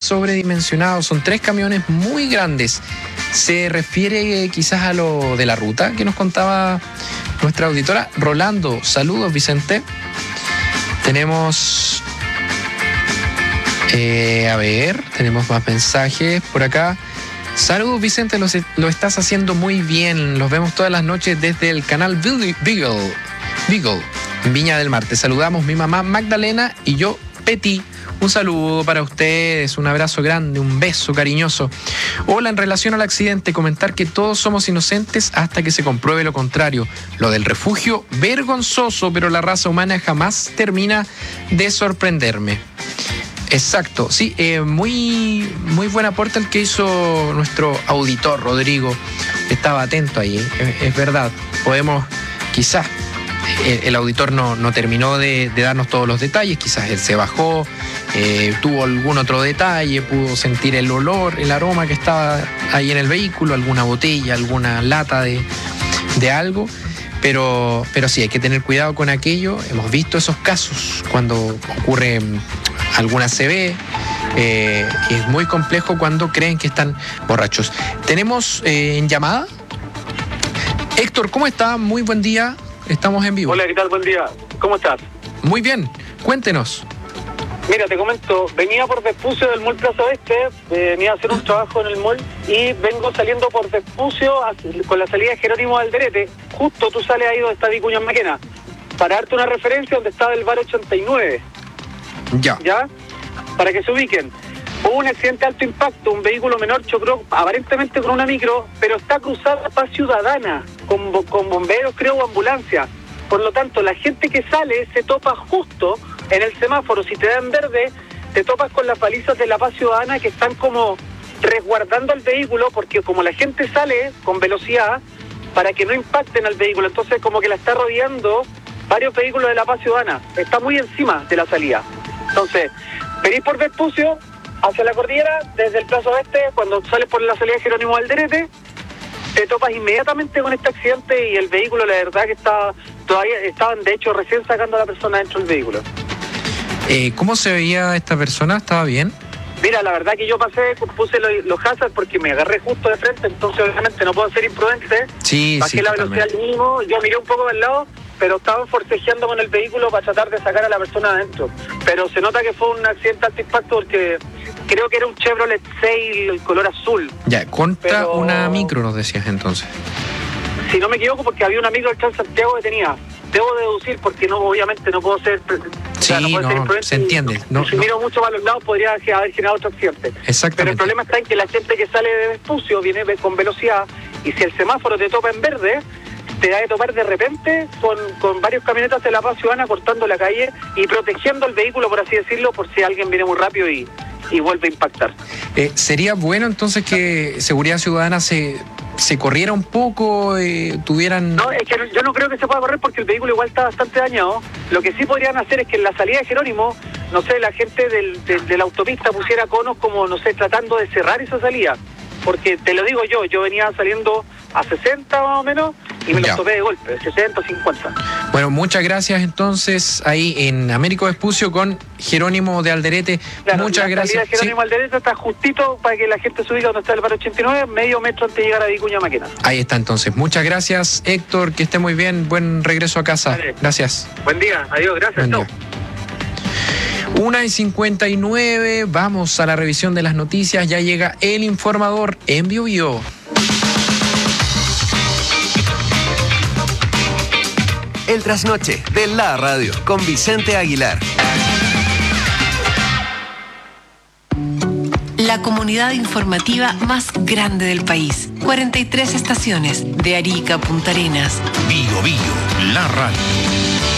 sobredimensionados, son 3 camiones muy grandes. ¿Se refiere quizás a lo de la ruta que nos contaba nuestra auditora? Rolando, saludos, Vicente. Tenemos... tenemos más mensajes por acá. Saludos, Vicente, lo estás haciendo muy bien. Los vemos todas las noches desde el canal Beagle, en Viña del Mar. Te saludamos mi mamá Magdalena y yo, Peti. Un saludo para ustedes, un abrazo grande, un beso cariñoso. Hola, en relación al accidente, comentar que todos somos inocentes hasta que se compruebe lo contrario. Lo del refugio, vergonzoso, pero la raza humana jamás termina de sorprenderme. Exacto, sí, muy buen aporte el que hizo nuestro auditor Rodrigo. Estaba atento ahí, es verdad. Podemos, quizás, el auditor no terminó de darnos todos los detalles, quizás él se bajó, tuvo algún otro detalle, pudo sentir el olor, el aroma que estaba ahí en el vehículo, alguna botella, alguna lata de algo. Pero sí, hay que tener cuidado con aquello. Hemos visto esos casos cuando ocurre alguna CB. Es muy complejo cuando creen que están borrachos. Tenemos en llamada Héctor, ¿cómo está? Muy buen día. Estamos en vivo. Hola, ¿qué tal? Buen día. ¿Cómo estás? Muy bien. Cuéntenos. Mira, te comento, venía por Vespucio del Mall Plaza Oeste, venía a hacer un trabajo en el mall y vengo saliendo por Vespucio con la salida de Jerónimo Alderete. Justo tú sales ahí donde está Vicuña Maquena. Para darte una referencia, donde estaba el bar 89. ¿Ya? Para que se ubiquen. Hubo un accidente de alto impacto, un vehículo menor chocó aparentemente con una micro, pero está cruzada para Ciudadana, con bomberos, creo, o ambulancia. Por lo tanto, la gente que sale se topa justo en el semáforo. Si te dan verde, te topas con las balizas de la Paz Ciudadana que están como resguardando el vehículo, porque como la gente sale con velocidad, para que no impacten al vehículo, entonces como que la está rodeando varios vehículos de la Paz Ciudadana. Está muy encima de la salida. Entonces, venís por Vespucio hacia la cordillera, desde el Plaza Oeste, cuando sales por la salida de Jerónimo Alderete, te topas inmediatamente con este accidente y el vehículo, la verdad que estaban de hecho recién sacando a la persona dentro del vehículo. ¿Cómo se veía esta persona? ¿Estaba bien? Mira, la verdad que yo puse los hazards porque me agarré justo de frente, entonces obviamente no puedo ser imprudente. Bajé la velocidad al mínimo, yo miré un poco del lado, pero estaban forcejeando con el vehículo para tratar de sacar a la persona adentro. Pero se nota que fue un accidente alto impacto porque creo que era un Chevrolet Sail, el color azul. Ya, contra una micro nos decías entonces. Si no me equivoco, porque había una micro del Transantiago que tenía. Debo deducir porque obviamente no puedo ser... Sí, no puedo ser imprudente, se entiende. Si miro mucho para los lados podría haber generado otro accidente. Exactamente. Pero el problema está en que la gente que sale de Vespucio viene con velocidad y si el semáforo te topa en verde, te da de topar de repente con varios camionetas de la Paz Ciudadana cortando la calle y protegiendo el vehículo, por así decirlo, por si alguien viene muy rápido y vuelve a impactar. ¿Sería bueno entonces que Seguridad Ciudadana se corriera un poco, tuvieran...? No, es que yo no creo que se pueda correr porque el vehículo igual está bastante dañado. Lo que sí podrían hacer es que en la salida de Jerónimo, no sé, la gente de la autopista pusiera conos como, no sé, tratando de cerrar esa salida. Porque te lo digo yo venía saliendo a 60 más o menos y me los topé de golpe, 60, 50. Bueno, muchas gracias entonces ahí en Américo Vespucio con Jerónimo de Alderete. Claro, muchas gracias. La salida de Jerónimo Alderete está justito para que la gente se ubique donde está el bar 89, medio metro antes de llegar a Vicuña Maquena. Ahí está entonces. Muchas gracias, Héctor, que esté muy bien. Buen regreso a casa. Vale. Gracias. Buen día, adiós, gracias. Buen día. 1:59, vamos a la revisión de las noticias. Ya llega el informador en Bio. El trasnoche de la radio con Vicente Aguilar. La comunidad informativa más grande del país. 43 estaciones de Arica a Punta Arenas. Bio, la radio.